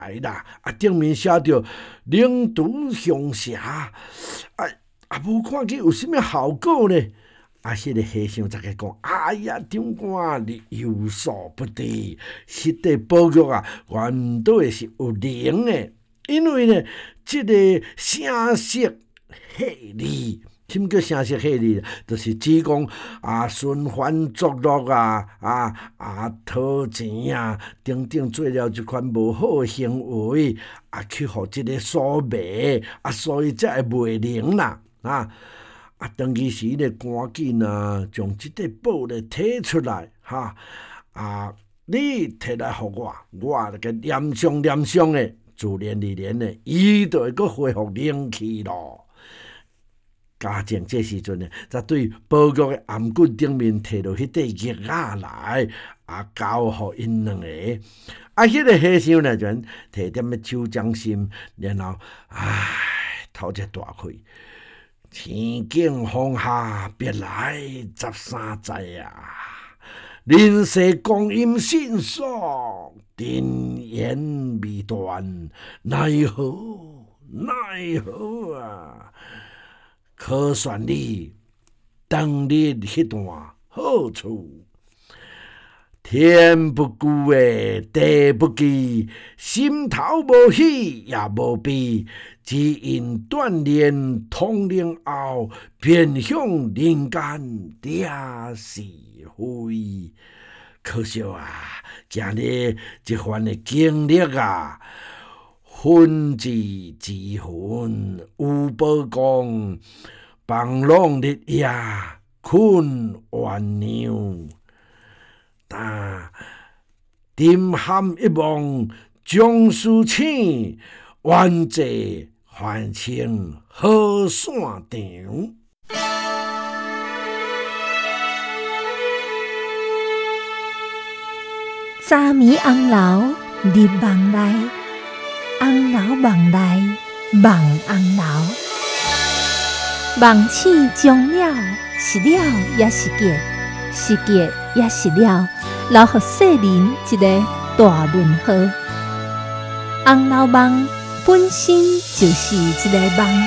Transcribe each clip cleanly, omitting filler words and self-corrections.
哎啦，顶面写着冷毒凶邪，无看见有啥物效果呢？迄个和尚则个讲：哎呀，长官你有所不知，迄块宝玉原底是有灵的，因为呢，这个声色系字。什么叫声色系字？就是指讲循环作乐讨钱等等做了这款无好的行为去互这个所迷所以才会袂灵啦当其时呢，赶紧将这块宝呢摕出来你摕来互我，我个念上的，自然而然呢，伊就会恢复灵气咯。嘉靖这时阵呢，则对宝玉的颔骨顶面摕落迄块玉来，交互因两个。迄个和尚呢，就摕点手掌心，然后头一大开，天境风下，别来13载人世光阴迅速，定言未断，奈何可算你当日迄段好处，天不顾地不忌，心头无喜也无悲，只因锻炼通灵后，便向人间惹是非。可惜今日这番的经历分之分有宝光，放浪日夜困鸳鸯。沉含一梦将事醒，冤债还清好散场。 早暝红楼入梦内，红楼梦内梦红楼。梦醒终了，是了也是结，是结也是了，留予世人一个大问号。红楼梦本身就是一个梦。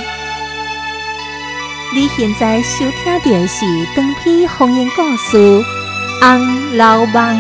你现在收听到的是长篇方言故事《红楼梦》。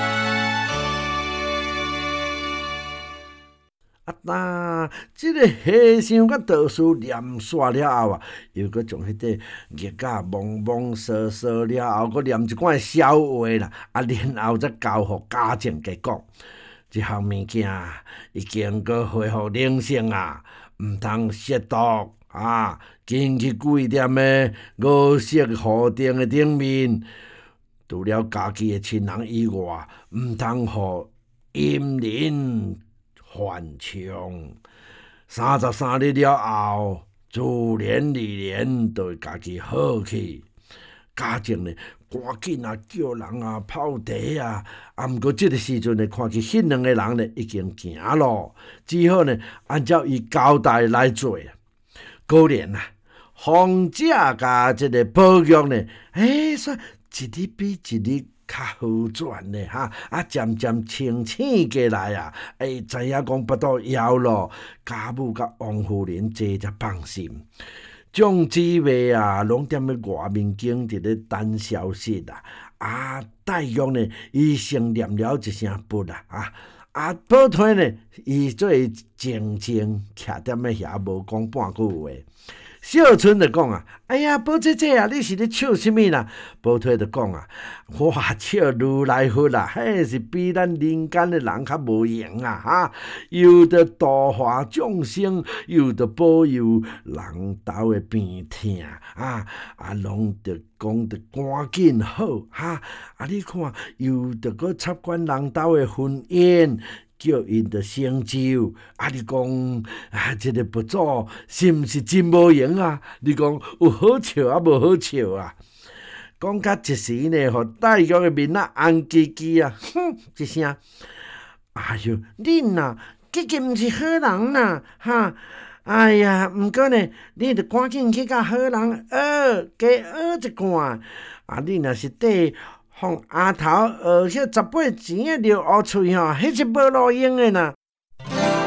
这个和尚甲道士念煞了后又搁将迄个玉蒙蒙扫扫了后，搁念一寡笑话啦，然后再交互嘉靖给讲。这项物件已经搁恢复灵性毋通亵渎进去贵店的五色户顶的顶面，除了家己的亲人以外，毋通互阴人犯冲。33日了后，自然而然就会家己好起。嘉靖呢，赶紧叫人泡茶毋过这个时阵呢，看见迄两个人呢已经行咯，只好呢按照伊交代来做。果然方姐甲这个宝玉呢，煞一日比一日较好转呢渐渐清醒过来知影讲腹肚枵咯，家母甲王夫人这才放心。众姊妹拢踮咧外面间伫咧等消息黛玉呢，伊先念了一声不宝钗呢，伊做静静徛踮咧遐，无讲半句话。小春就讲哎呀，宝姐姐你是咧笑什么啦？宝钗就讲我笑如来佛迄是比咱人间的人较无闲又得度化众生，又得保佑人斗的病痛拢得讲得赶紧好你看又得搁插管人斗的婚姻，叫因得成就你讲这个不祖是毋是真无闲你讲有好笑无好笑讲到一时呢，互黛玉的面红叽叽哼一声，哎哟，恁结结毋是好人哎呀，毋过呢，你得赶紧去甲好人加学一寡你若是缀互丫头学迄18钱的撩乌喙迄是无路用的